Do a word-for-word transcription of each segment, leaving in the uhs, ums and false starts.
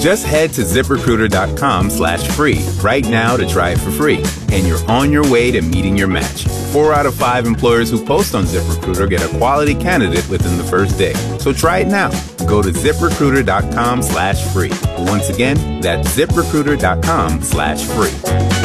Just head to ZipRecruiter.com slash free right now to try it for free. And you're on your way to meeting your match. Four out of five employers who post on ZipRecruiter get a quality candidate within the first day. So try it now. Go to ZipRecruiter.com slash free. Once again, that's ZipRecruiter.com slash free.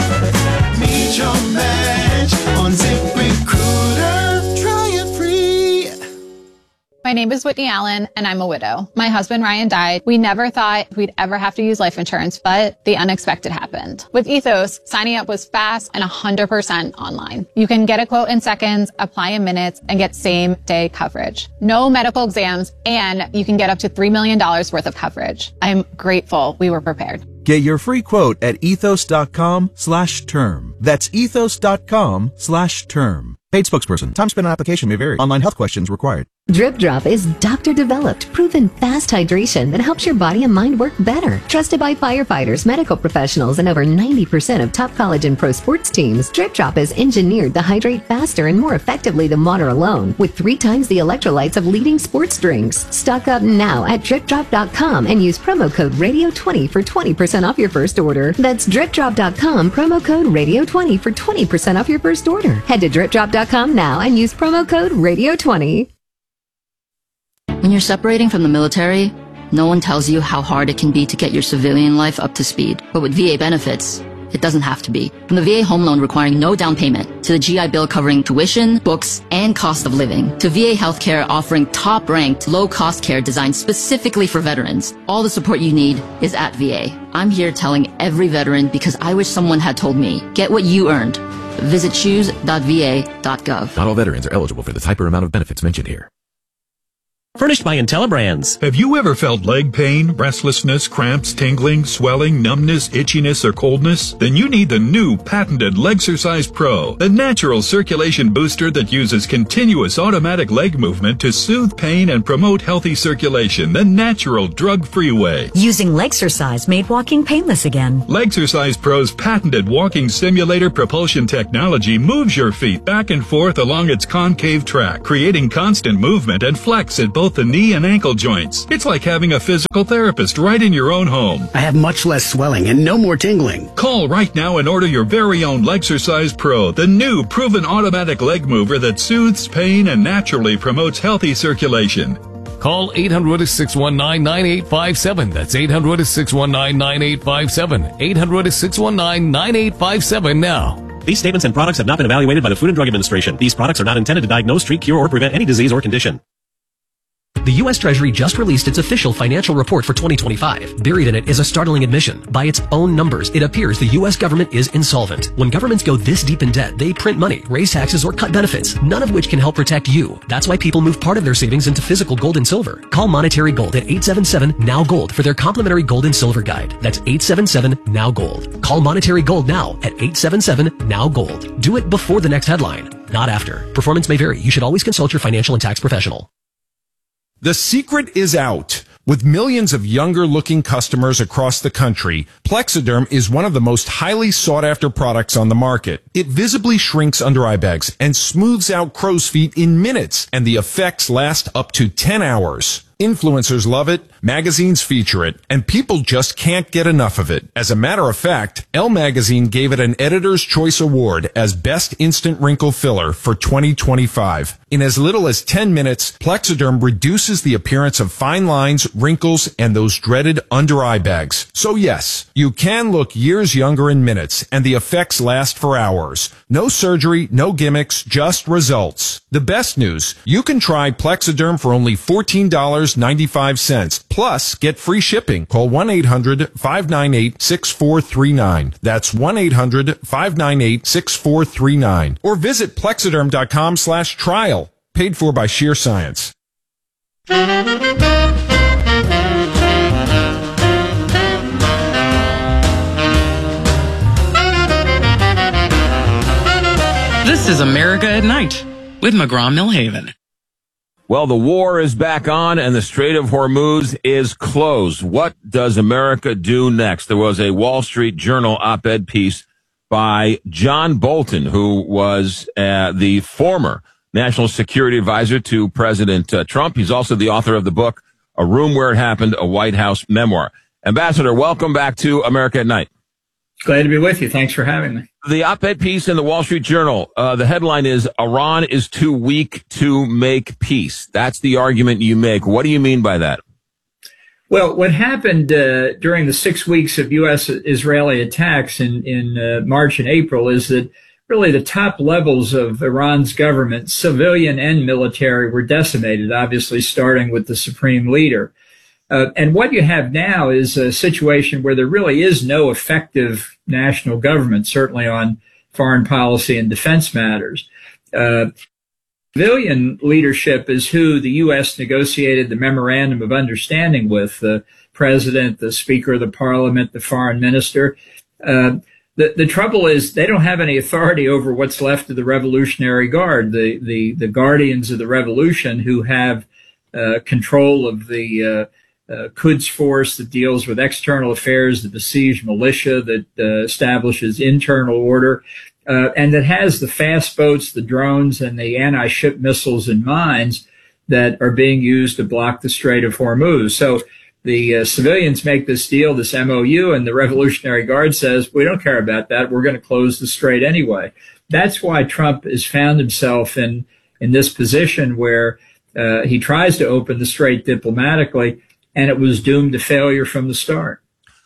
Meet your match on ZipRecruiter. Try it free. My name is Whitney Allen, and I'm a widow. My husband, Ryan, died. We never thought we'd ever have to use life insurance, but the unexpected happened. With Ethos, signing up was fast and one hundred percent online. You can get a quote in seconds, apply in minutes, and get same-day coverage. No medical exams, and you can get up to three million dollars worth of coverage. I'm grateful we were prepared. Get your free quote at ethos.com slash term. That's ethos.com slash term. Paid spokesperson. Time spent on application may vary. Online health questions required. Drip Drop is doctor-developed, proven fast hydration that helps your body and mind work better. Trusted by firefighters, medical professionals, and over ninety percent of top college and pro sports teams, Drip Drop is engineered to hydrate faster and more effectively than water alone, with three times the electrolytes of leading sports drinks. Stock up now at drip drop dot com and use promo code radio twenty for twenty percent off your first order. That's drip drop dot com, promo code radio twenty for twenty percent off your first order. Head to drip drop dot com now and use promo code radio twenty. When you're separating from the military, no one tells you how hard it can be to get your civilian life up to speed. But with V A benefits, it doesn't have to be. From the V A home loan requiring no down payment, to the G I Bill covering tuition, books, and cost of living, to V A healthcare offering top-ranked, low-cost care designed specifically for veterans. All the support you need is at V A. I'm here telling every veteran because I wish someone had told me. Get what you earned. Visit choose dot v a dot gov. Not all veterans are eligible for the type or amount of benefits mentioned here. Furnished by IntelliBrands. Have you ever felt leg pain, restlessness, cramps, tingling, swelling, numbness, itchiness, or coldness? Then you need the new patented Legsercise Pro, the natural circulation booster that uses continuous automatic leg movement to soothe pain and promote healthy circulation the natural drug-free way. Using Legsercise made walking painless again. Legsercise Pro's patented walking simulator propulsion technology moves your feet back and forth along its concave track, creating constant movement and flex at both the knee and ankle joints. It's like having a physical therapist right in your own home. I have much less swelling and no more tingling. Call right now and order your very own Legsercise Pro, the new proven automatic leg mover that soothes pain and naturally promotes healthy circulation. Call eight hundred, six one nine, nine eight five seven. That's eight hundred, six one nine, nine eight five seven. eight hundred, six one nine, nine eight five seven now. These statements and products have not been evaluated by the Food and Drug Administration. These products are not intended to diagnose, treat, cure, or prevent any disease or condition. The U S Treasury just released its official financial report for twenty twenty-five. Buried in it is a startling admission. By its own numbers, it appears the U S government is insolvent. When governments go this deep in debt, they print money, raise taxes, or cut benefits, none of which can help protect you. That's why people move part of their savings into physical gold and silver. Call Monetary Gold at eight seven seven, N O W Gold for their complimentary gold and silver guide. That's eight seven seven, N O W Gold. Call Monetary Gold now at eight seven seven, N O W Gold. Do it before the next headline, not after. Performance may vary. You should always consult your financial and tax professional. The secret is out. With millions of younger-looking customers across the country, Plexiderm is one of the most highly sought-after products on the market. It visibly shrinks under-eye bags and smooths out crow's feet in minutes, and the effects last up to ten hours. Influencers love it, magazines feature it, and people just can't get enough of it. As a matter of fact, Elle Magazine gave it an Editor's Choice Award as Best Instant Wrinkle Filler for twenty twenty-five. In as little as ten minutes, Plexiderm reduces the appearance of fine lines, wrinkles, and those dreaded under-eye bags. So yes, you can look years younger in minutes, and the effects last for hours. No surgery, no gimmicks, just results. The best news, you can try Plexiderm for only fourteen dollars and ninety-five cents. Plus, get free shipping. Call one eight hundred, five nine eight, six four three nine. That's one eight hundred, five nine eight, six four three nine. Or visit plexiderm.com slash trial. Paid for by Sheer Science. This is America at Night with McGraw-Millhaven. Well, the war is back on and the Strait of Hormuz is closed. What does America do next? There was a Wall Street Journal op-ed piece by John Bolton, who was uh, the former national security advisor to President uh, Trump. He's also the author of the book, A Room Where It Happened, a White House Memoir. Ambassador, welcome back to America at Night. Glad to be with you. Thanks for having me. The op-ed piece in the Wall Street Journal, uh, the headline is, Iran is too weak to make peace. That's the argument you make. What do you mean by that? Well, what happened uh, during the six weeks of U S Israeli attacks in, in uh, March and April is that really the top levels of Iran's government, civilian and military, were decimated, obviously starting with the supreme leader. Uh, and what you have now is a situation where there really is no effective national government, certainly on foreign policy and defense matters. Uh, civilian leadership is who the U S negotiated the memorandum of understanding with, the president, the speaker of the parliament, the foreign minister. Uh, the, the trouble is they don't have any authority over what's left of the Revolutionary Guard, the, the, the guardians of the revolution who have uh, control of the uh, Uh, Quds force that deals with external affairs, the besieged militia that uh, establishes internal order, uh, and that has the fast boats, the drones, and the anti-ship missiles and mines that are being used to block the Strait of Hormuz. So the uh, civilians make this deal, this M O U, and the Revolutionary Guard says, we don't care about that. We're going to close the strait anyway. That's why Trump has found himself in, in this position where uh, he tries to open the strait diplomatically, and it was doomed to failure from the start.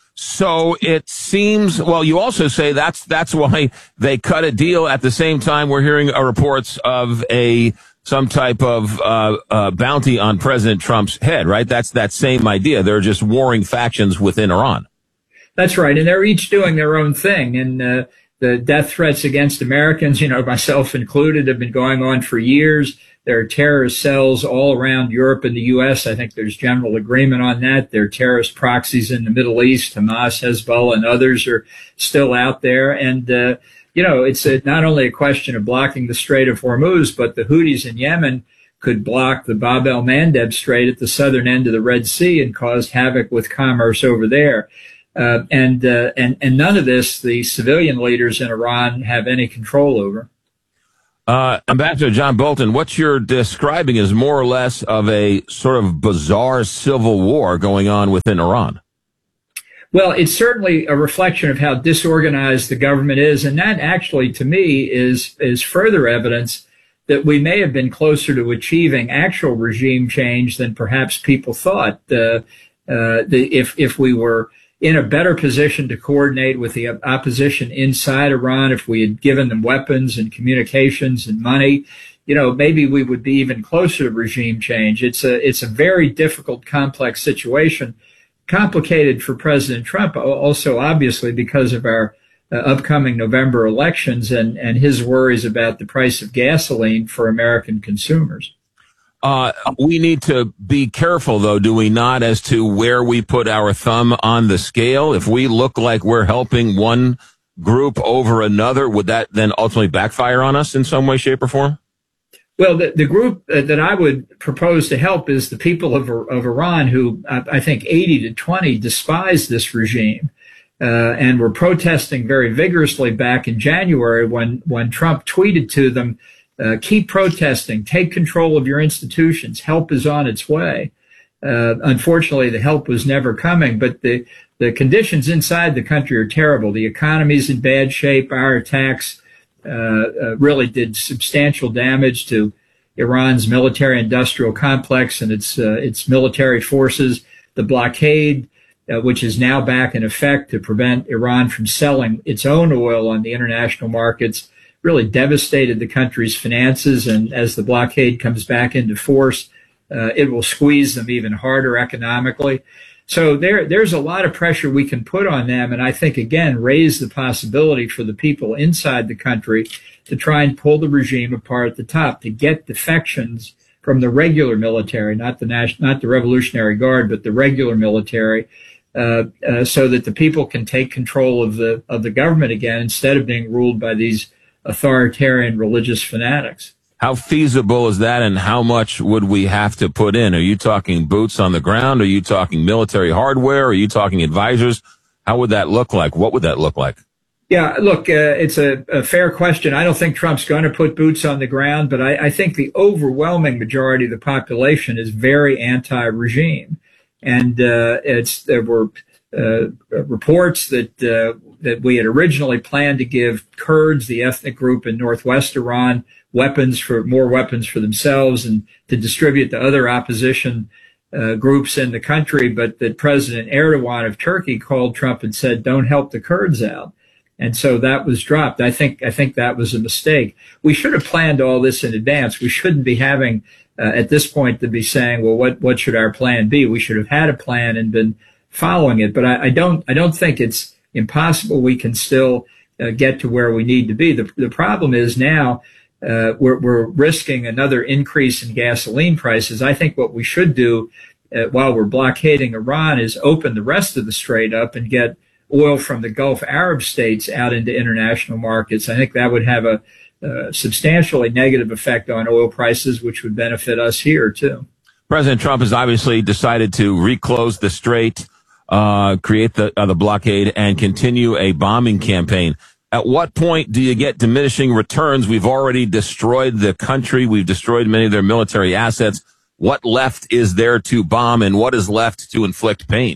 So it seems, well, you also say that's that's why they cut a deal. At the same time, we're hearing uh, reports of a some type of uh, uh, bounty on President Trump's head, right? That's that same idea. They're just warring factions within Iran. That's right, and they're each doing their own thing. And uh, the death threats against Americans, you know, myself included, have been going on for years. There are terrorist cells all around Europe and the U S. I think there's general agreement on that. There are terrorist proxies in the Middle East. Hamas, Hezbollah, and others are still out there. And, uh, you know, it's a, not only a question of blocking the Strait of Hormuz, but the Houthis in Yemen could block the Bab el-Mandeb Strait at the southern end of the Red Sea and cause havoc with commerce over there. Uh, and, uh, and, and none of this the civilian leaders in Iran have any control over. Uh, Ambassador John Bolton, what you're describing is more or less of a sort of bizarre civil war going on within Iran. Well, it's certainly a reflection of how disorganized the government is. And that actually, to me, is, is further evidence that we may have been closer to achieving actual regime change than perhaps people thought. Uh, uh, the, if, if we were in a better position to coordinate with the opposition inside Iran, if we had given them weapons and communications and money, you know, maybe we would be even closer to regime change. It's a, it's a very difficult, complex situation, complicated for President Trump, also obviously because of our uh, upcoming November elections and, and his worries about the price of gasoline for American consumers. Uh, we need to be careful, though, do we not, as to where we put our thumb on the scale? If we look like we're helping one group over another, would that then ultimately backfire on us in some way, shape, or form? Well, the, the group uh, that I would propose to help is the people of, of Iran who, uh, I think, eighty to twenty despise this regime uh, and were protesting very vigorously back in January when, when Trump tweeted to them, Uh, keep protesting, take control of your institutions, help is on its way. Uh, unfortunately, the help was never coming, but the, the conditions inside the country are terrible. The economy's in bad shape. Our attacks uh, uh, really did substantial damage to Iran's military industrial complex and its, uh, its military forces. The blockade, uh, which is now back in effect to prevent Iran from selling its own oil on the international markets, really devastated the country's finances. And as the blockade comes back into force, uh, it will squeeze them even harder economically. So there, there's a lot of pressure we can put on them. And I think, again, raise the possibility for the people inside the country to try and pull the regime apart at the top, to get defections from the regular military, not the national, not the Revolutionary Guard, but the regular military, uh, uh, so that the people can take control of the, of the government again, instead of being ruled by these authoritarian religious fanatics. How feasible is that, and how much would we have to put in? Are you talking boots on the ground? Are you talking military hardware? Are you talking advisors? How would that look like? What would that look like? Yeah, look, uh, it's a, a fair question. I don't think Trump's going to put boots on the ground, but I, I think the overwhelming majority of the population is very anti-regime. And uh, it's there were uh, reports that uh, that we had originally planned to give Kurds, the ethnic group in northwest Iran, weapons for more weapons for themselves and to distribute to other opposition uh, groups in the country, but that President Erdogan of Turkey called Trump and said, "Don't help the Kurds out." And so that was dropped. I think I think that was a mistake. We should have planned all this in advance. We shouldn't be having uh, at this point to be saying, "Well, what what should our plan be?" We should have had a plan and been following it. But I, I don't I don't think it's impossible. We can still uh, get to where we need to be. The the problem is now uh, we're we're risking another increase in gasoline prices. I think what we should do uh, while we're blockading Iran is open the rest of the strait up and get oil from the Gulf Arab states out into international markets. I think that would have a, a substantially negative effect on oil prices, which would benefit us here too. President Trump has obviously decided to reclose the strait, uh, create the uh, the blockade, and continue a bombing campaign. At what point do you get diminishing returns? We've already destroyed the country. We've destroyed many of their military assets. What left is there to bomb, and what is left to inflict pain?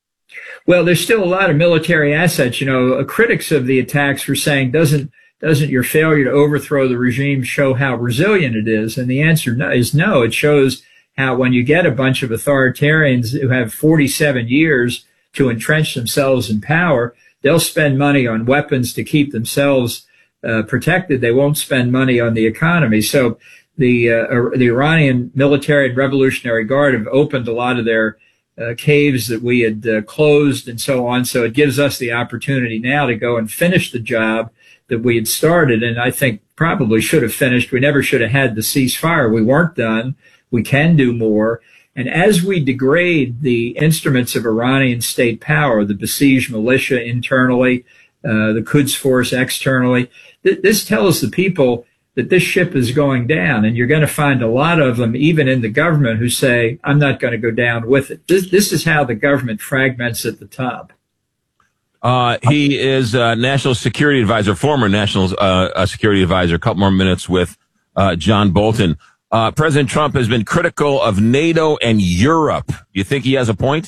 Well, there's still a lot of military assets. You know, uh, critics of the attacks were saying, doesn't doesn't your failure to overthrow the regime show how resilient it is? And the answer no, is no. It shows how when you get a bunch of authoritarians who have forty-seven years to entrench themselves in power, they'll spend money on weapons to keep themselves uh, protected. They won't spend money on the economy. So the uh, the Iranian military and Revolutionary Guard have opened a lot of their Uh, caves that we had uh, closed and so on. So it gives us the opportunity now to go and finish the job that we had started. And I think probably should have finished. We never should have had the ceasefire. We weren't done. We can do more. And as we degrade the instruments of Iranian state power, the besieged militia internally, uh, the Quds Force externally, th- this tells the people that this ship is going down, and you're going to find a lot of them, even in the government, who say, I'm not going to go down with it. This, this is how the government fragments at the top. Uh, he is uh, National Security Advisor, former National uh, Security Advisor. A couple more minutes with uh, John Bolton. Uh, President Trump has been critical of NATO and Europe. Do you think he has a point?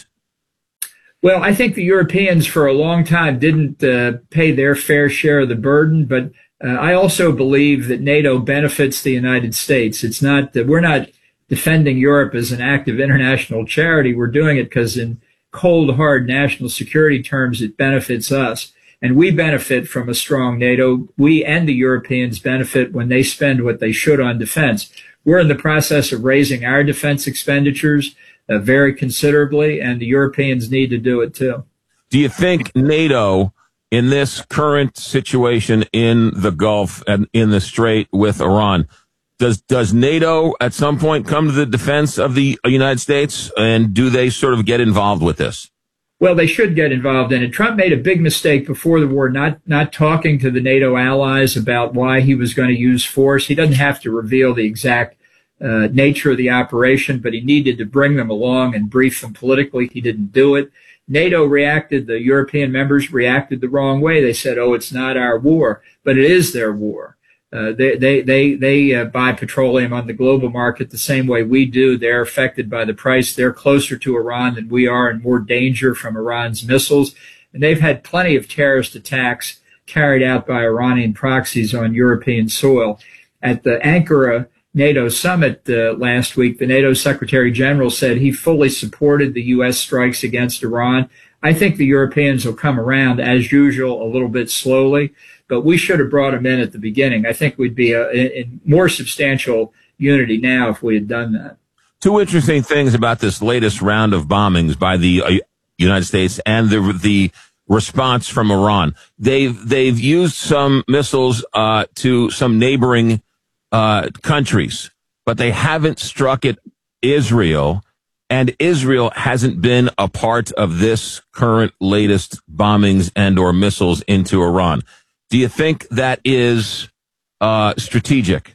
Well, I think the Europeans for a long time didn't uh, pay their fair share of the burden, but Uh, I also believe that NATO benefits the United States. It's not that we're not defending Europe as an act of international charity. We're doing it because in cold, hard national security terms, it benefits us. And we benefit from a strong NATO. We and the Europeans benefit when they spend what they should on defense. We're in the process of raising our defense expenditures uh, very considerably, and the Europeans need to do it too. Do you think NATO, in this current situation in the Gulf and in the Strait with Iran, does does NATO at some point come to the defense of the United States, and do they sort of get involved with this? Well, they should get involved in it. Trump made a big mistake before the war, not not talking to the NATO allies about why he was going to use force. He doesn't have to reveal the exact uh, nature of the operation, but he needed to bring them along and brief them politically. He didn't do it. NATO reacted, the European members reacted the wrong way. They said, oh, it's not our war, but it is their war. Uh, they, they, they, they uh, buy petroleum on the global market the same way we do. They're affected by the price. They're closer to Iran than we are and more danger from Iran's missiles. And they've had plenty of terrorist attacks carried out by Iranian proxies on European soil. At the Ankara NATO summit uh, last week, the NATO Secretary General said he fully supported the U S strikes against Iran. I think the Europeans will come around, as usual, a little bit slowly, but we should have brought them in at the beginning. I think we'd be a, in more substantial unity now if we had done that. Two interesting things about this latest round of bombings by the uh, United States and the the response from Iran. They've they've used some missiles uh, to some neighboring uh countries, but they haven't struck at Israel, and Israel hasn't been a part of this current latest bombings and or missiles into Iran. Do you think that is uh strategic?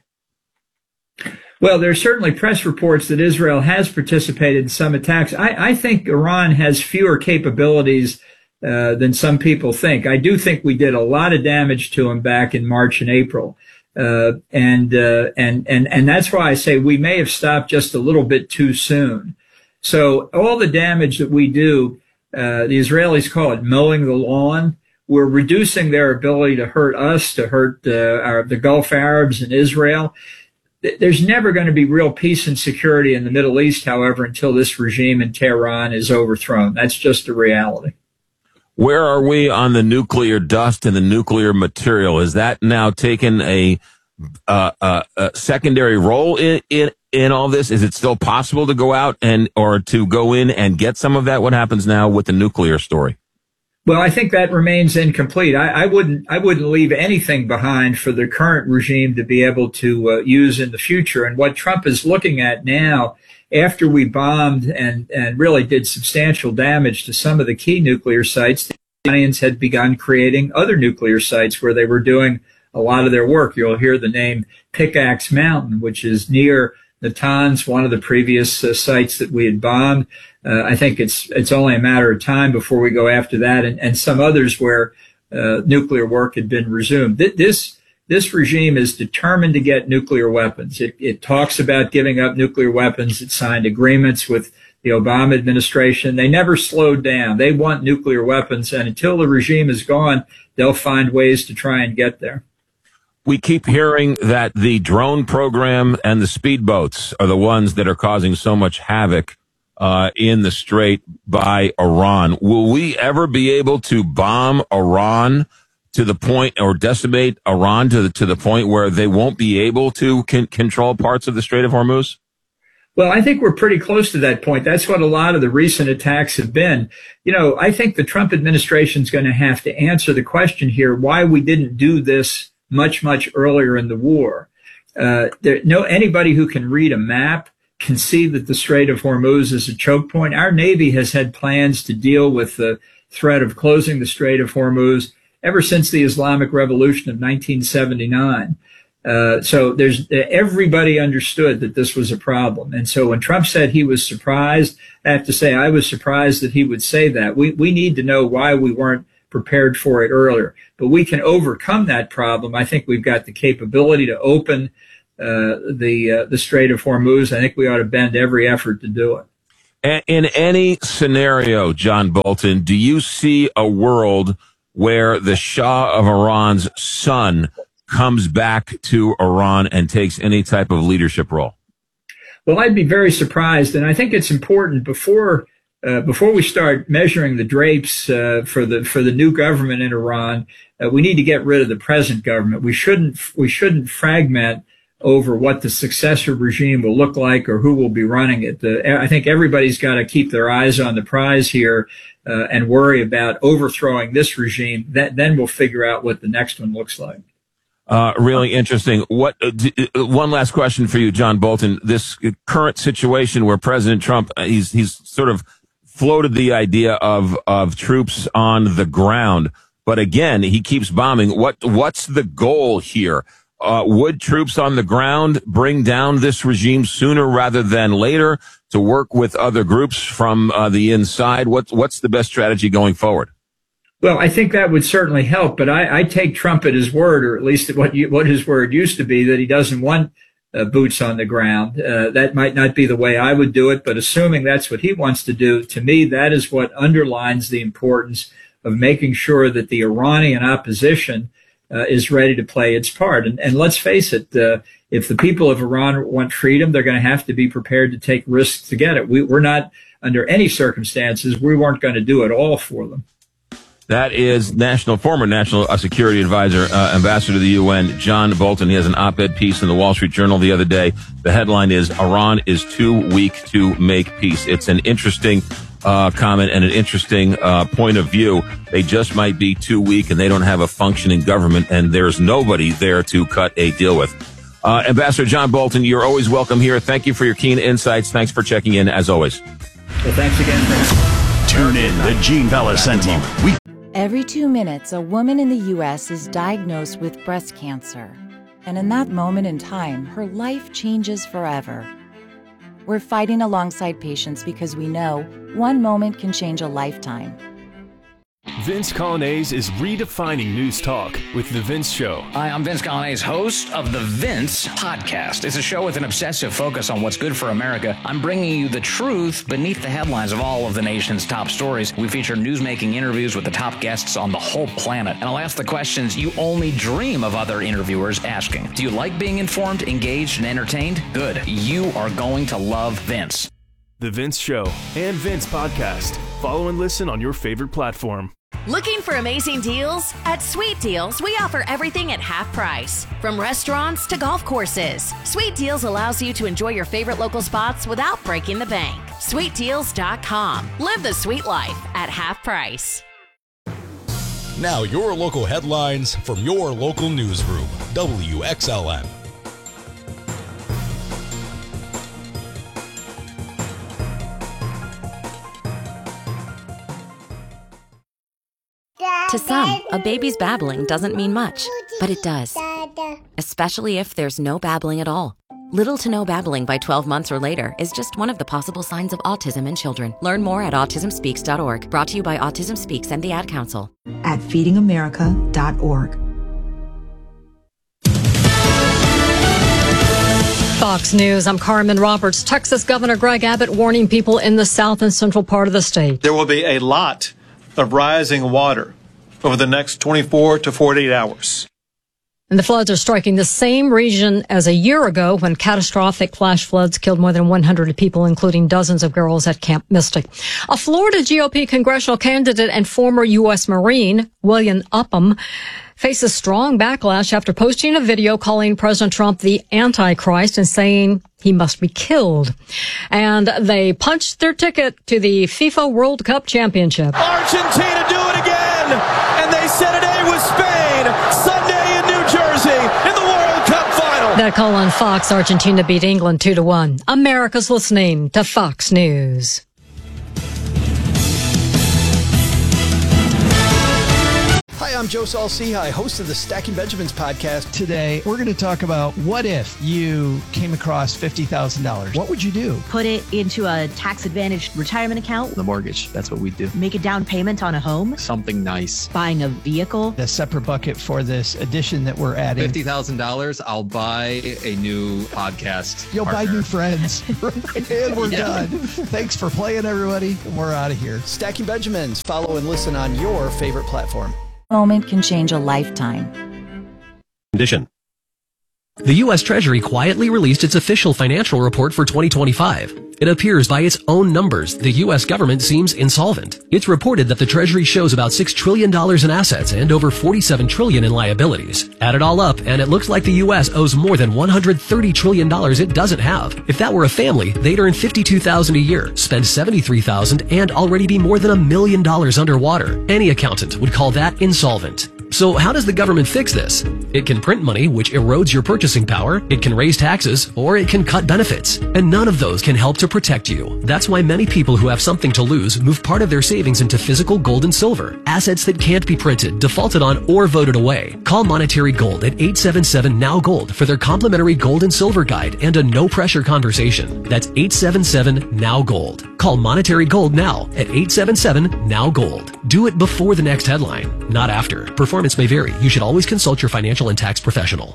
Well, there's certainly press reports that Israel has participated in some attacks. I, I think Iran has fewer capabilities uh, than some people think. I do think we did a lot of damage to them back in March and April. Uh, and, uh, and, and, and that's why I say we may have stopped just a little bit too soon. So all the damage that we do Uh, the Israelis call it mowing the lawn. We're reducing their ability to hurt us, to hurt uh, our, the Gulf Arabs and Israel. There's never going to be real peace and security in the Middle East, however, until this regime in Tehran is overthrown. That's just a reality. Where are we on the nuclear dust and the nuclear material? Is that now taken a, uh, uh, a secondary role in, in in all this? Is it still possible to go out and or to go in and get some of that? What happens now with the nuclear story? Well, I think that remains incomplete. I, I wouldn't I wouldn't leave anything behind for the current regime to be able to uh, use in the future. And what Trump is looking at now, after we bombed and, and really did substantial damage to some of the key nuclear sites, the Iranians had begun creating other nuclear sites where they were doing a lot of their work. You'll hear the name Pickaxe Mountain, which is near Natanz, one of the previous uh, sites that we had bombed. Uh, I think it's it's only a matter of time before we go after that, and, and some others where uh, nuclear work had been resumed. This this regime is determined to get nuclear weapons. It, it talks about giving up nuclear weapons. It signed agreements with the Obama administration. They never slowed down. They want nuclear weapons, and until the regime is gone, they'll find ways to try and get there. We keep hearing that the drone program and the speedboats are the ones that are causing so much havoc uh, in the Strait by Iran. Will we ever be able to bomb Iran to the point, or decimate Iran to the, to the point where they won't be able to con- control parts of the Strait of Hormuz? Well, I think we're pretty close to that point. That's what a lot of the recent attacks have been. You know, I think the Trump administration is going to have to answer the question here, why we didn't do this much, much earlier in the war. Uh, there, no, anybody who can read a map can see that the Strait of Hormuz is a choke point. Our Navy has had plans to deal with the threat of closing the Strait of Hormuz ever since the Islamic Revolution of nineteen seventy-nine. Uh, so there's, everybody understood that this was a problem. And so when Trump said he was surprised, I have to say I was surprised that he would say that. We, we need to know why we weren't prepared for it earlier. But we can overcome that problem. I think we've got the capability to open uh, the uh, the Strait of Hormuz. I think we ought to bend every effort to do it. In any scenario, John Bolton, do you see a world where the Shah of Iran's son comes back to Iran and takes any type of leadership role? Well, I'd be very surprised. And I think it's important before Uh, before we start measuring the drapes uh, for the for the new government in Iran, uh, we need to get rid of the present government. We shouldn't we shouldn't fragment over what the successor regime will look like or who will be running it. The, I think everybody's got to keep their eyes on the prize here uh, and worry about overthrowing this regime. That then we'll figure out what the next one looks like. Uh, really interesting. What, uh, d- uh, one last question for you, John Bolton. This current situation where President Trump, uh, he's he's sort of floated the idea of, of troops on the ground. But again, he keeps bombing. What, what's the goal here? Uh, would troops on the ground bring down this regime sooner rather than later to work with other groups from uh, the inside? What, what's the best strategy going forward? Well, I think that would certainly help, but I, I take Trump at his word, or at least what you, what his word used to be, that he doesn't want Uh, boots on the ground. Uh, that might not be the way I would do it, but assuming that's what he wants to do, to me, that is what underlines the importance of making sure that the Iranian opposition uh, is ready to play its part. And, and let's face it, uh, if the people of Iran want freedom, they're going to have to be prepared to take risks to get it. We, we're not, under any circumstances, we weren't going to do it all for them. That is national, former national security advisor, uh, ambassador to the U N, John Bolton. He has an op-ed piece in the Wall Street Journal the other day. The headline is, Iran is too weak to make peace. It's an interesting uh, comment and an interesting uh, point of view. They just might be too weak and they don't have a functioning government, and there's nobody there to cut a deal with. Uh, Ambassador John Bolton, you're always welcome here. Thank you for your keen insights. Thanks for checking in, as always. Well, thanks again for having me. Tune in to Gene Valicenti. We- Every two minutes, a woman in the U S is diagnosed with breast cancer. And in that moment in time, her life changes forever. We're fighting alongside patients because we know one moment can change a lifetime. Vince Coglianese is redefining news talk with The Vince Show. Hi, I'm Vince Coglianese, host of The Vince Podcast. It's a show with an obsessive focus on what's good for America. I'm bringing you the truth beneath the headlines of all of the nation's top stories. We feature newsmaking interviews with the top guests on the whole planet. And I'll ask the questions you only dream of other interviewers asking. Do you like being informed, engaged, and entertained? Good. You are going to love Vince. The Vince Show and Vince Podcast. Follow and listen on your favorite platform. Looking for amazing deals? At Sweet Deals, we offer everything at half price. From restaurants to golf courses, Sweet Deals allows you to enjoy your favorite local spots without breaking the bank. sweet deals dot com. Live the sweet life at half price. Now your local headlines from your local newsroom, W X L N. To some, a baby's babbling doesn't mean much, but it does. Especially if there's no babbling at all. Little to no babbling by twelve months or later is just one of the possible signs of autism in children. Learn more at autism speaks dot org. Brought to you by Autism Speaks and the Ad Council. At feeding america dot org. Fox News, I'm Carmen Roberts. Texas Governor Greg Abbott warning people in the south and central part of the state. There will be a lot of rising water over the next twenty-four to forty-eight hours. And the floods are striking the same region as a year ago when catastrophic flash floods killed more than one hundred people, including dozens of girls at Camp Mystic. A Florida G O P congressional candidate and former U S Marine, William Upham, faces strong backlash after posting a video calling President Trump the Antichrist and saying he must be killed. And they punched their ticket to the FIFA World Cup Championship. Argentina do it again! And they set it A with Spain Sunday in New Jersey in the World Cup final. That call on Fox, Argentina beat England two to one. America's listening to Fox News. Hi, I'm Joe Saul-Sehy, host of the Stacking Benjamins podcast. Today, we're going to talk about what if you came across fifty thousand dollars. What would you do? Put it into a tax-advantaged retirement account. The mortgage, that's what we do. Make a down payment on a home. Something nice. Buying a vehicle. A separate bucket for this addition that we're adding. fifty thousand dollars, I'll buy a new podcast You'll partner. buy new friends. And we're Yeah. done. Thanks for playing, everybody. And we're out of here. Stacking Benjamins. Follow and listen on your favorite platform. Moment can change a lifetime. Condition. The U S Treasury quietly released its official financial report for twenty twenty-five. It appears by its own numbers the U S government seems insolvent. It's reported that the Treasury shows about six trillion dollars in assets and over forty-seven trillion dollars in liabilities. Add it all up, and it looks like the U S owes more than one hundred thirty trillion dollars it doesn't have. If that were a family, they'd earn fifty-two thousand dollars a year, spend seventy-three thousand dollars, and already be more than a million dollars underwater. Any accountant would call that insolvent. So how does the government fix this? It can print money, which erodes your purchasing power, it can raise taxes, or it can cut benefits. And none of those can help to protect you. That's why many people who have something to lose move part of their savings into physical gold and silver, assets that can't be printed, defaulted on, or voted away. Call Monetary Gold at eight seven seven N O W Gold for their complimentary gold and silver guide and a no-pressure conversation. That's eight seven seven N O W Gold. Call Monetary Gold now at eight seven seven N O W Gold. Do it before the next headline, not after. Performance may vary. You should always consult your financial and tax professional.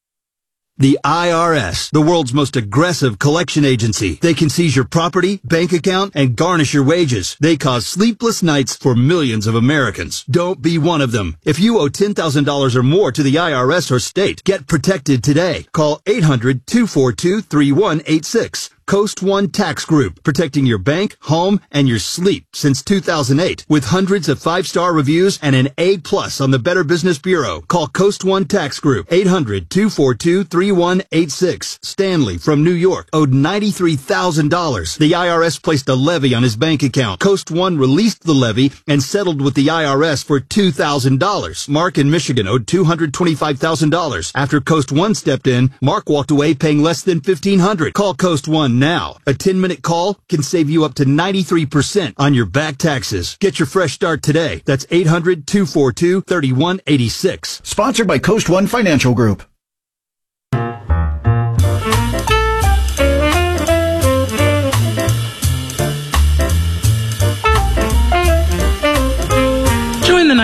The I R S, the world's most aggressive collection agency. They can seize your property, bank account, and garnish your wages. They cause sleepless nights for millions of Americans. Don't be one of them. If you owe ten thousand dollars or more to the I R S or state, get protected today. Call eight hundred, two four two, three one eight six. Coast One Tax Group, protecting your bank, home, and your sleep since two thousand eight. With hundreds of five-star reviews and an A plus on the Better Business Bureau. Call Coast One Tax Group, eight hundred, two four two, three one eight six. Stanley from New York owed ninety-three thousand dollars. The I R S placed a levy on his bank account. Coast One released the levy and settled with the I R S for two thousand dollars. Mark in Michigan owed two hundred twenty-five thousand dollars. After Coast One stepped in, Mark walked away paying less than fifteen hundred dollars. Call Coast One now. A ten-minute call can save you up to ninety-three percent on your back taxes. Get your fresh start today. That's eight hundred, two four two, three one eight six. Sponsored by Coast One Financial Group.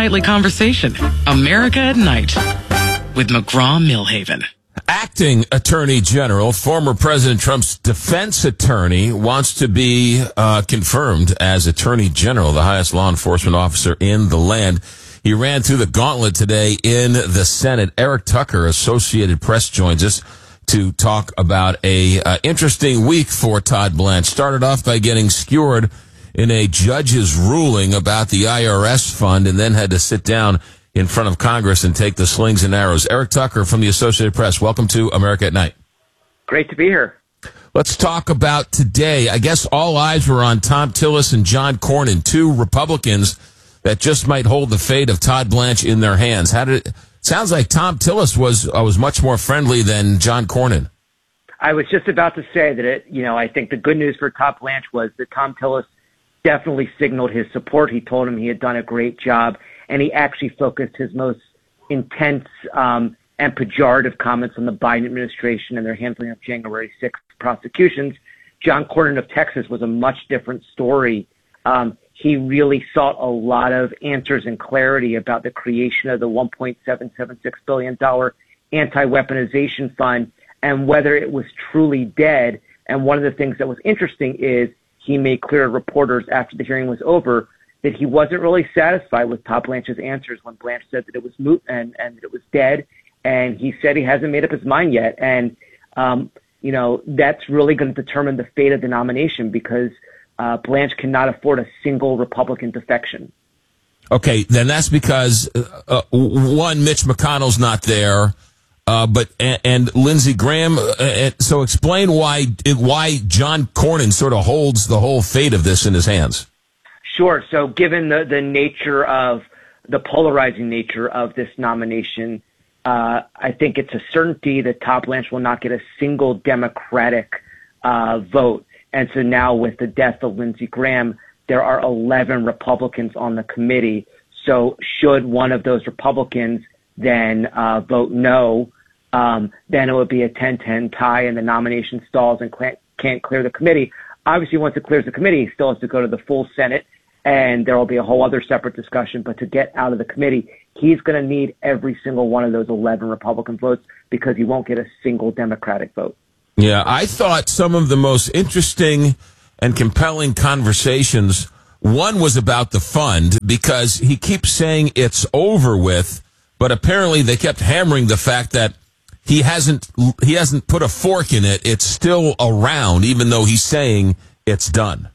nightly conversation. America at Night with McGraw-Milhaven. Acting Attorney General, former President Trump's defense attorney, wants to be uh, confirmed as Attorney General, the highest law enforcement officer in the land. He ran through the gauntlet today in the Senate. Eric Tucker, Associated Press, joins us to talk about a uh, interesting week for Todd Blanche. Started off by getting skewered in a judge's ruling about the I R S fund, and then had to sit down in front of Congress and take the slings and arrows. Eric Tucker from the Associated Press, welcome to America at Night. Great to be here. Let's talk about today. I guess all eyes were on Thom Tillis and John Cornyn, two Republicans that just might hold the fate of Todd Blanche in their hands. How did it? Sounds like Thom Tillis was uh, was much more friendly than John Cornyn. I was just about to say that it. You know, I think the good news for Todd Blanche was that Thom Tillis definitely signaled his support. He told him he had done a great job, and he actually focused his most intense um, and pejorative comments on the Biden administration and their handling of January sixth prosecutions. John Cornyn of Texas was a much different story. Um, he really sought a lot of answers and clarity about the creation of the one point seven seven six billion dollars anti-weaponization fund and whether it was truly dead. And one of the things that was interesting is he made clear to reporters after the hearing was over that he wasn't really satisfied with Todd Blanche's answers when Blanche said that it was moot and, and that it was dead. And he said he hasn't made up his mind yet. And, um, you know, that's really going to determine the fate of the nomination because uh, Blanche cannot afford a single Republican defection. Okay, then that's because, uh, uh, one, Mitch McConnell's not there. Uh, but and, and Lindsey Graham. Uh, so explain why why John Cornyn sort of holds the whole fate of this in his hands. Sure. So given the, the nature of the polarizing nature of this nomination, uh, I think it's a certainty that Todd Blanche will not get a single Democratic uh, vote. And so now with the death of Lindsey Graham, there are eleven Republicans on the committee. So should one of those Republicans then uh, vote no, Um, then it would be a ten ten tie and the nomination stalls and can't, can't clear the committee. Obviously, once it clears the committee, it still has to go to the full Senate, and there will be a whole other separate discussion. But to get out of the committee, he's going to need every single one of those eleven Republican votes because he won't get a single Democratic vote. Yeah, I thought some of the most interesting and compelling conversations, one was about the fund because he keeps saying it's over with, but apparently they kept hammering the fact that He hasn't he hasn't put a fork in it. It's still around, even though he's saying it's done.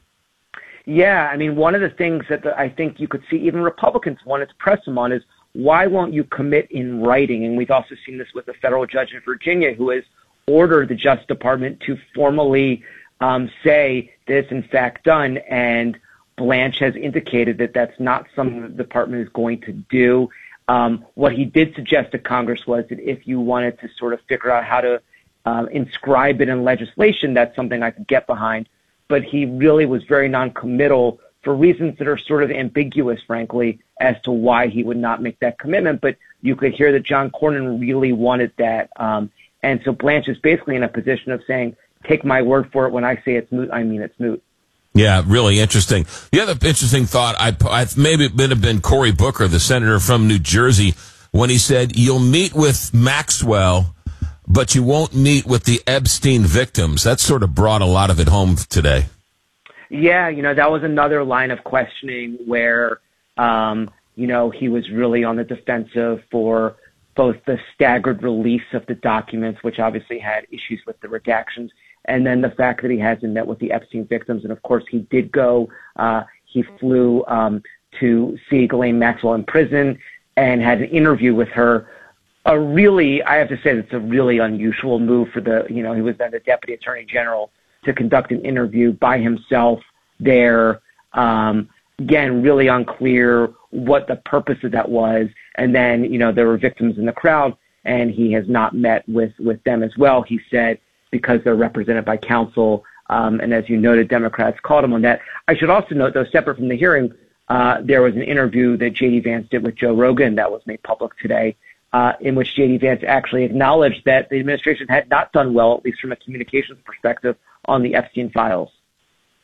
Yeah, I mean, one of the things that the, I think you could see even Republicans wanted to press him on is why won't you commit in writing? And we've also seen this with a federal judge in Virginia who has ordered the Justice Department to formally um, say that it's in fact done. And Blanche has indicated that that's not something the department is going to do. Um, what he did suggest to Congress was that if you wanted to sort of figure out how to uh, inscribe it in legislation, that's something I could get behind. But he really was very noncommittal for reasons that are sort of ambiguous, frankly, as to why he would not make that commitment. But you could hear that John Cornyn really wanted that. Um, and so Blanche is basically in a position of saying, take my word for it. When I say it's moot, I mean it's moot. Yeah, really interesting. The other interesting thought, I, I maybe it would have been Cory Booker, the senator from New Jersey, when he said, you'll meet with Maxwell, but you won't meet with the Epstein victims. That sort of brought a lot of it home today. Yeah, you know, that was another line of questioning where, um, you know, he was really on the defensive for both the staggered release of the documents, which obviously had issues with the redactions, and then the fact that he hasn't met with the Epstein victims. And, of course, he did go. Uh, he flew um, to see Ghislaine Maxwell in prison and had an interview with her. A really, I have to say, that's a really unusual move for the, you know, he was then the Deputy Attorney General to conduct an interview by himself there. Um, again, really unclear what the purpose of that was. And then, you know, there were victims in the crowd, and he has not met with, with them as well, he said, because they're represented by counsel. Um, and as you noted, Democrats called him on that. I should also note, though, separate from the hearing, uh, there was an interview that J D. Vance did with Joe Rogan that was made public today, uh, in which J D. Vance actually acknowledged that the administration had not done well, at least from a communications perspective, on the Epstein files.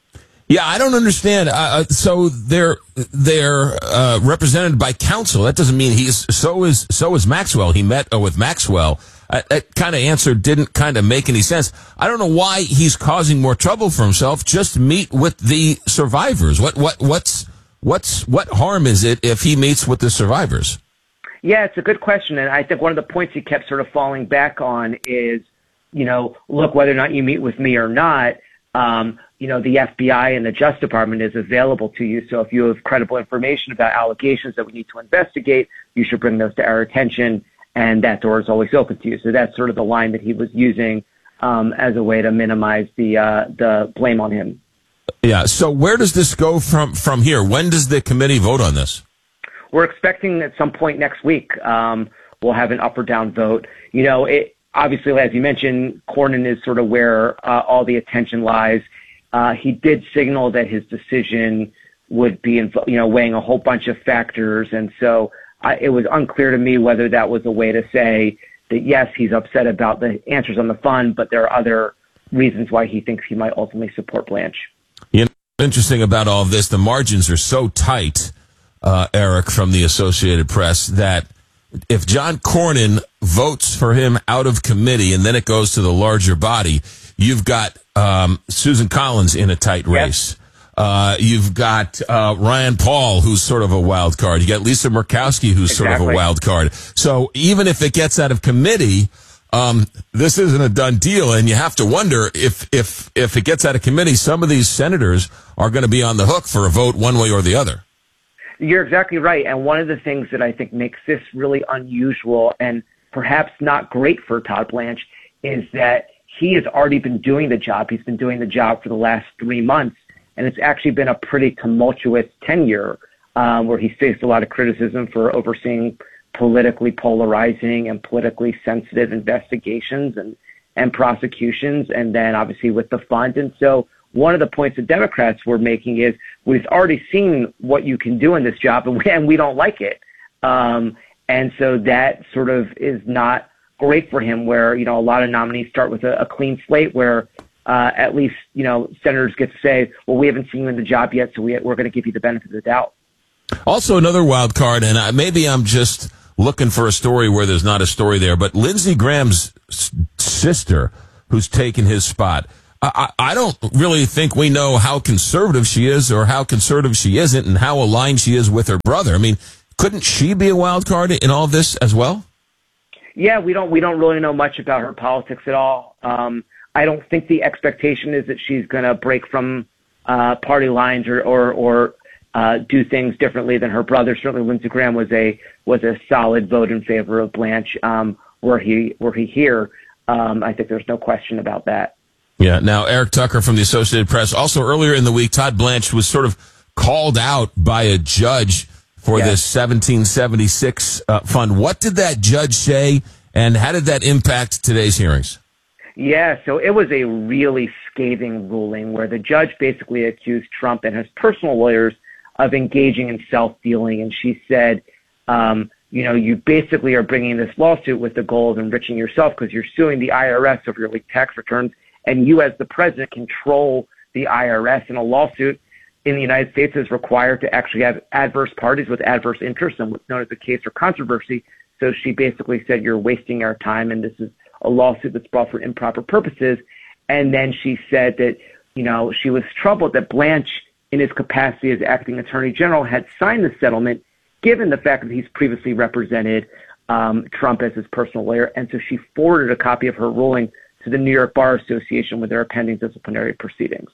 Yeah, I don't understand. Uh, so they're they're uh, represented by counsel. That doesn't mean he's so is so is Maxwell. He met uh, with Maxwell. Uh, that kind of answer didn't kind of make any sense. I don't know why he's causing more trouble for himself. Just meet with the survivors. What what what's what's what harm is it if he meets with the survivors? Yeah, it's a good question, and I think one of the points he kept sort of falling back on is, you know, look, whether or not you meet with me or not. Um, you know, the F B I and the Justice Department is available to you. So if you have credible information about allegations that we need to investigate, you should bring those to our attention. And that door is always open to you. So that's sort of the line that he was using um, as a way to minimize the uh, the blame on him. Yeah. So where does this go from from here? When does the committee vote on this? We're expecting at some point next week um, we'll have an up or down vote. You know, it. Obviously, as you mentioned, Cornyn is sort of where uh, all the attention lies. Uh, he did signal that his decision would be, in, you know, weighing a whole bunch of factors. And so I, it was unclear to me whether that was a way to say that, yes, he's upset about the answers on the fund, but there are other reasons why he thinks he might ultimately support Blanche. You know, interesting about all of this, the margins are so tight, uh, Eric, from the Associated Press, that if John Cornyn votes for him out of committee and then it goes to the larger body, you've got um, Susan Collins in a tight race. Yes. Uh, you've got uh, Rand Paul, who's sort of a wild card. You got Lisa Murkowski, who's exactly. sort of a wild card. So even if it gets out of committee, um, this isn't a done deal. And you have to wonder if if if it gets out of committee, some of these senators are going to be on the hook for a vote one way or the other. You're exactly right. And one of the things that I think makes this really unusual and perhaps not great for Todd Blanche is that he has already been doing the job. He's been doing the job for the last three months. And it's actually been a pretty tumultuous tenure um, where he's faced a lot of criticism for overseeing politically polarizing and politically sensitive investigations and, and prosecutions. And then obviously with the fund. And so one of the points the Democrats were making is we've already seen what you can do in this job, and we, and we don't like it. Um, and so that sort of is not great for him, where, you know, a lot of nominees start with a, a clean slate where uh, at least, you know, senators get to say, well, we haven't seen you in the job yet, so we, we're going to give you the benefit of the doubt. Also, another wild card, and I, maybe I'm just looking for a story where there's not a story there, but Lindsey Graham's s- sister, who's taken his spot, I, I don't really think we know how conservative she is or how conservative she isn't and how aligned she is with her brother. I mean, couldn't she be a wild card in all this as well? Yeah, we don't we don't really know much about her politics at all. Um, I don't think the expectation is that she's going to break from uh, party lines or or, or uh, do things differently than her brother. Certainly, Lindsey Graham was a was a solid vote in favor of Blanche. Um, were he were he here? Um, I think there's no question about that. Yeah. Now, Eric Tucker from the Associated Press. Also, earlier in the week, Todd Blanche was sort of called out by a judge for yes. this seventeen seventy-six uh, fund. What did that judge say, and how did that impact today's hearings? Yeah, so it was a really scathing ruling where the judge basically accused Trump and his personal lawyers of engaging in self-dealing, and she said, um, you know, you basically are bringing this lawsuit with the goal of enriching yourself because you're suing the I R S over your leaked tax returns. And you, as the president, control the I R S. And a lawsuit in the United States is required to actually have adverse parties with adverse interests and what's known as a case or controversy. So she basically said, you're wasting our time, and this is a lawsuit that's brought for improper purposes. And then she said that, you know, she was troubled that Blanche, in his capacity as acting attorney general, had signed the settlement, given the fact that he's previously represented um, Trump as his personal lawyer. And so she forwarded a copy of her ruling to the New York Bar Association with their pending disciplinary proceedings.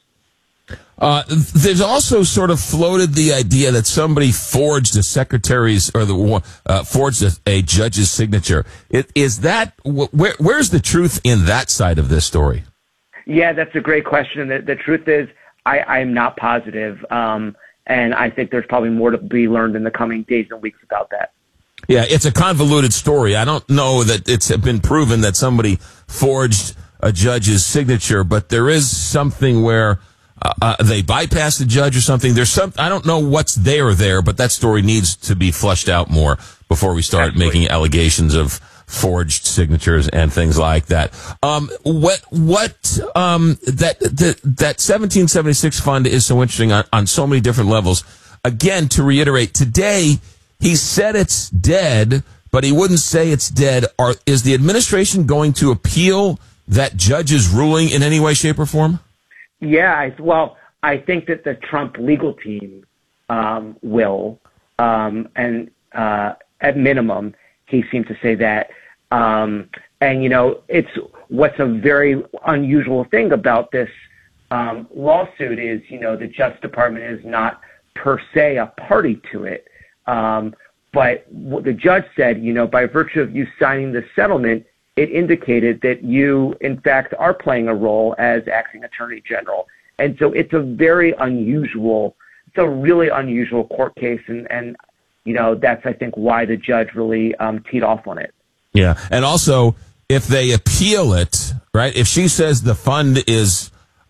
Uh, there's also sort of floated the idea that somebody forged a secretary's or the uh, forged a, a judge's signature. It, is that where, where's the truth in that side of this story? Yeah, that's a great question. The, the truth is, I, I'm not positive, um, and I think there's probably more to be learned in the coming days and weeks about that. Yeah, it's a convoluted story. I don't know that it's been proven that somebody forged a judge's signature, but there is something where uh, uh, they bypassed the judge or something. There's some, I don't know what's there there, but that story needs to be flushed out more before we start Absolutely. making allegations of forged signatures and things like that. Um, what what um, that that that seventeen seventy-six fund is so interesting on, on so many different levels. Again, to reiterate, today he said it's dead, but he wouldn't say it's dead. Are, is the administration going to appeal that judge's ruling in any way, shape, or form? Yeah, I, well, I think that the Trump legal team um, will, um, and uh, at minimum, he seemed to say that. Um, and, you know, it's what's a very unusual thing about this um, lawsuit is, you know, the Justice Department is not per se a party to it. Um, but what the judge said, you know, by virtue of you signing the settlement, it indicated that you, in fact, are playing a role as acting attorney general. And so it's a very unusual, it's a really unusual court case. And, and you know, that's, I think, why the judge really um, teed off on it. Yeah. And also, if they appeal it, right, if she says the fund is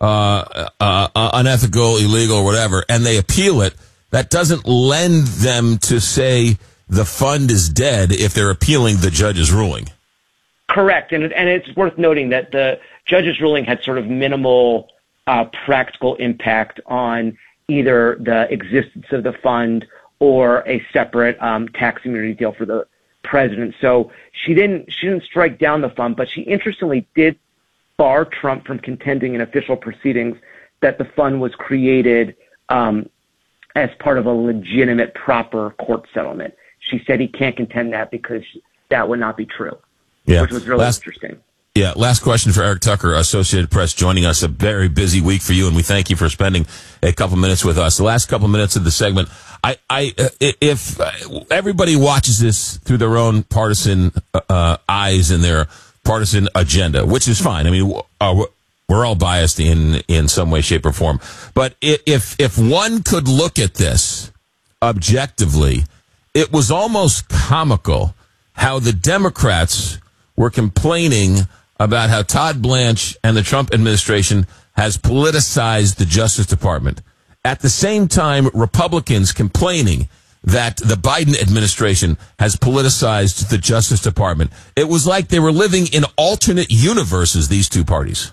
uh, uh, unethical, illegal, or whatever, and they appeal it, that doesn't lend them to say the fund is dead if they're appealing the judge's ruling. Correct. And, and it's worth noting that the judge's ruling had sort of minimal uh, practical impact on either the existence of the fund or a separate um, tax immunity deal for the president. So she didn't she didn't strike down the fund, but she interestingly did bar Trump from contending in official proceedings that the fund was created um, as part of a legitimate, proper court settlement. She said he can't contend that because that would not be true, yeah. which was really last, interesting. Yeah, last question for Eric Tucker, Associated Press, joining us. A very busy week for you, and we thank you for spending a couple minutes with us. The last couple minutes of the segment, I, I, if everybody watches this through their own partisan uh, eyes and their partisan agenda, which is fine. I mean, uh, we're all biased in, in some way, shape, or form. But if if one could look at this objectively, it was almost comical how the Democrats were complaining about how Todd Blanche and the Trump administration has politicized the Justice Department. At the same time, Republicans complaining that the Biden administration has politicized the Justice Department. It was like they were living in alternate universes, these two parties.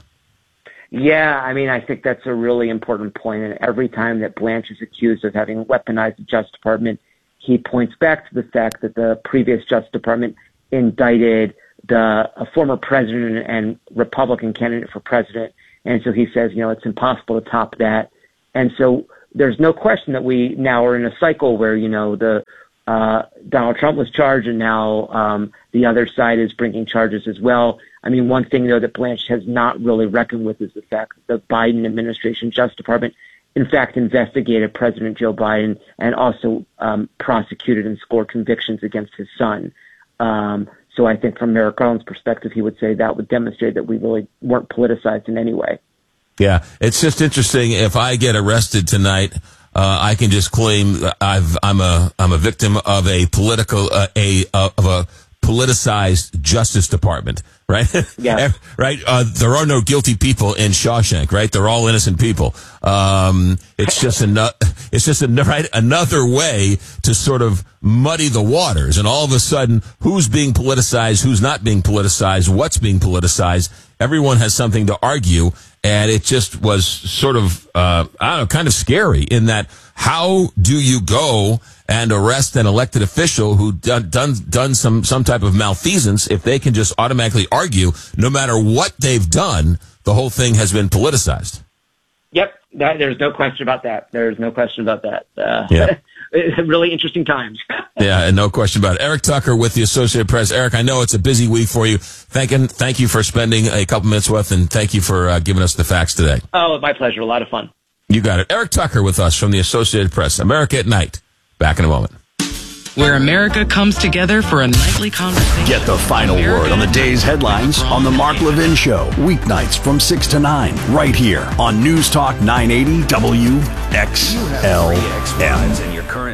Yeah, I mean, I think that's a really important point. And every time that Blanche is accused of having weaponized the Justice Department, he points back to the fact that the previous Justice Department indicted the a former president and Republican candidate for president. And so he says, you know, it's impossible to top that. And so there's no question that we now are in a cycle where, you know, the uh, Donald Trump was charged and now um, the other side is bringing charges as well. I mean, one thing, though, that Blanche has not really reckoned with is the fact that the Biden administration Justice Department, in fact, investigated President Joe Biden and also um, prosecuted and scored convictions against his son. Um, so I think from Merrick Garland's perspective, he would say that would demonstrate that we really weren't politicized in any way. Yeah, it's just interesting. If I get arrested tonight, uh, I can just claim I've, I'm a I'm a victim of a political uh, a uh, of a politicized Justice Department, right? Yeah. Right. Uh, there are no guilty people in Shawshank, right? They're all innocent people. Um, it's just another. It's just a, right, another way to sort of muddy the waters, and all of a sudden, who's being politicized, who's not being politicized, what's being politicized. Everyone has something to argue. And it just was sort of, uh, I don't know, kind of scary in that how do you go and arrest an elected official who done, done, done some, some type of malfeasance if they can just automatically argue no matter what they've done, the whole thing has been politicized. Yep. That, there's no question about that. There's no question about that. Uh, yeah. Really interesting times. Yeah, and no question about it. Eric Tucker with the Associated Press. Eric, I know it's a busy week for you. Thank, thank you for spending a couple minutes with, and thank you for uh, giving us the facts today. Oh, my pleasure. A lot of fun. You got it. Eric Tucker with us from the Associated Press. America at Night. Back in a moment. Where America comes together for a nightly conversation. Get the final America word on the day's headlines on The Mark Levin Show. Weeknights from six to nine. Right here on News Talk nine eighty W X L M. And your current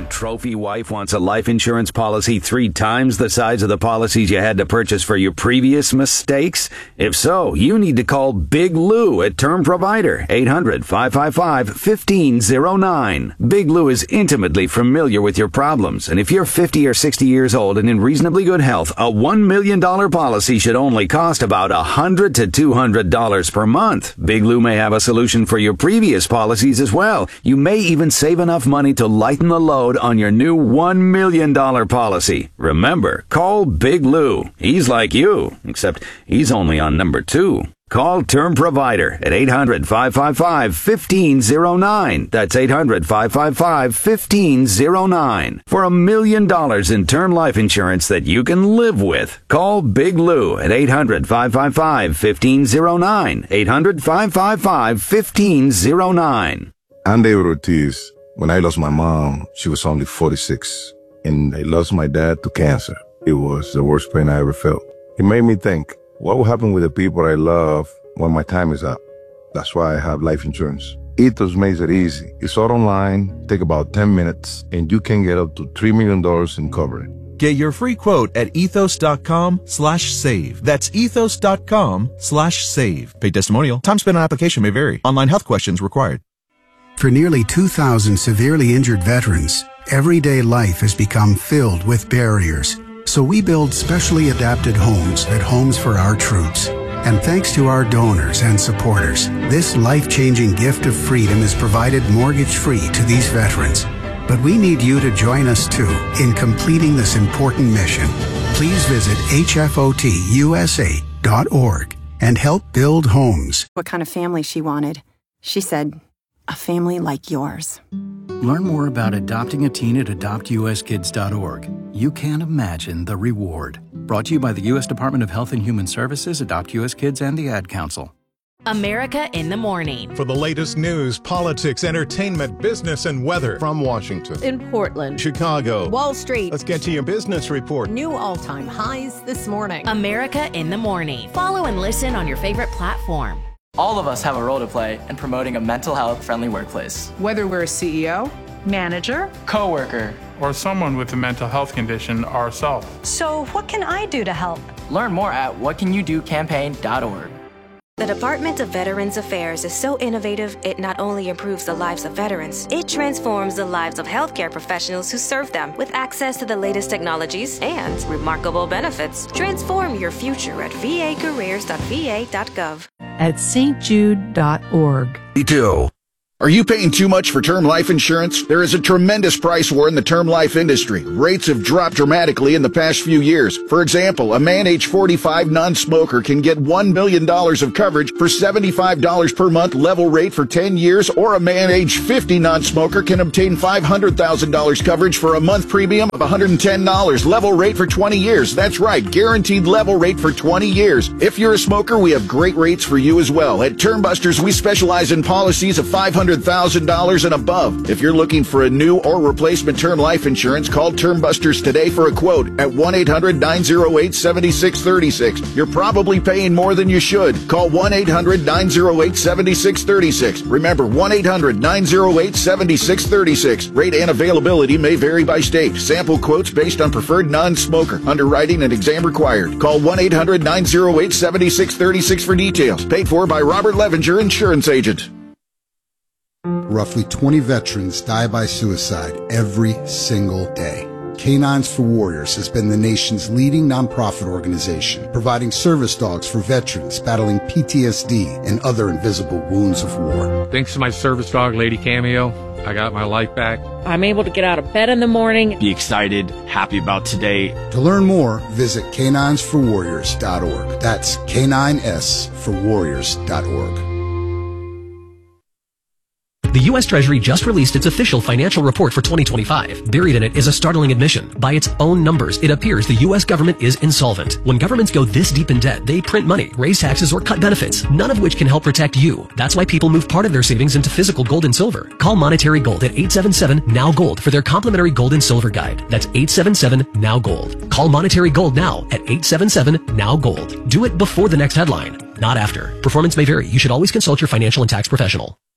trophy wife wants a life insurance policy three times the size of the policies you had to purchase for your previous mistakes? If so, you need to call Big Lou at Term Provider, eight hundred, five five five, one five zero nine. Big Lou is intimately familiar with your problems, and if you're fifty or sixty years old and in reasonably good health, a one million dollars policy should only cost about one hundred to two hundred dollars per month. Big Lou may have a solution for your previous policies as well. You may even save enough money to lighten the load on your new one million dollars policy. Remember, call Big Lou. He's like you, except he's only on number two. Call Term Provider at eight hundred, five five five, one five zero nine. That's eight hundred, five five five, one five zero nine. For a million dollars in term life insurance that you can live with. Call Big Lou at eight hundred, five five five, one five zero nine. eight hundred, five five five, one five zero nine. I'm David Ortiz. When I lost my mom, she was only forty-six. And I lost my dad to cancer. It was the worst pain I ever felt. It made me think, what will happen with the people I love when my time is up? That's why I have life insurance. Ethos makes it easy. It's all online, take about ten minutes, and you can get up to three million dollars in coverage. Get your free quote at ethos.com slash save. That's ethos.com slash save. Paid testimonial. Time spent on application may vary. Online health questions required. For nearly two thousand severely injured veterans, everyday life has become filled with barriers. So we build specially adapted homes at Homes for Our Troops. And thanks to our donors and supporters, this life-changing gift of freedom is provided mortgage-free to these veterans. But we need you to join us too in completing this important mission. Please visit H F O T U S A dot org and help build homes. What kind of family she wanted. She said, a family like yours. Learn more about adopting a teen at adopt U S kids dot org. You can't imagine the reward. Brought to you by the U S Department of Health and Human Services, Adopt U S Kids, and the Ad Council. America in the Morning. For the latest news, politics, entertainment, business, and weather from Washington, in Portland, Chicago, Wall Street. Let's get to your business report. New all-time highs this morning. America in the Morning. Follow and listen on your favorite platform. All of us have a role to play in promoting a mental health friendly workplace. Whether we're a C E O, manager, coworker, or someone with a mental health condition ourselves. So what can I do to help? Learn more at what can you do campaign dot org. The Department of Veterans Affairs is so innovative, it not only improves the lives of veterans, it transforms the lives of healthcare professionals who serve them with access to the latest technologies and remarkable benefits. Transform your future at v a careers dot v a dot gov. At st jude dot org. Me too. Are you paying too much for term life insurance? There is a tremendous price war in the term life industry. Rates have dropped dramatically in the past few years. For example, a man age forty-five non-smoker can get one million dollars of coverage for seventy-five dollars per month level rate for ten years, or a man age fifty non-smoker can obtain five hundred thousand dollars coverage for a month premium of one hundred ten dollars level rate for twenty years. That's right, guaranteed level rate for twenty years. If you're a smoker, we have great rates for you as well. At Termbusters, we specialize in policies of five hundred thousand dollars and above. If you're looking for a new or replacement term life insurance, call Termbusters today for a quote at one eight hundred, nine oh eight, seven six three six. You're probably paying more than you should. Call one eight hundred, nine oh eight, seven six three six. Remember, one eight hundred, nine oh eight, seven six three six. Rate and availability may vary by state. Sample quotes based on preferred non-smoker. Underwriting and exam required. Call one eight hundred, nine oh eight, seven six three six for details. Paid for by Robert Levenger, insurance agent. Roughly twenty veterans die by suicide every single day. Canines for Warriors has been the nation's leading nonprofit organization, providing service dogs for veterans battling P T S D and other invisible wounds of war. Thanks to my service dog, Lady Cameo, I got my life back. I'm able to get out of bed in the morning. Be excited, happy about today. To learn more, visit canines for warriors dot org. That's K nine S for warriors dot org. The U S Treasury just released its official financial report for twenty twenty-five. Buried in it is a startling admission. By its own numbers, it appears the U S government is insolvent. When governments go this deep in debt, they print money, raise taxes, or cut benefits, none of which can help protect you. That's why people move part of their savings into physical gold and silver. Call Monetary Gold at eight seven seven, N O W Gold for their complimentary gold and silver guide. That's eight seven seven, N O W Gold. Call Monetary Gold now at eight seven seven, N O W Gold. Do it before the next headline, not after. Performance may vary. You should always consult your financial and tax professional.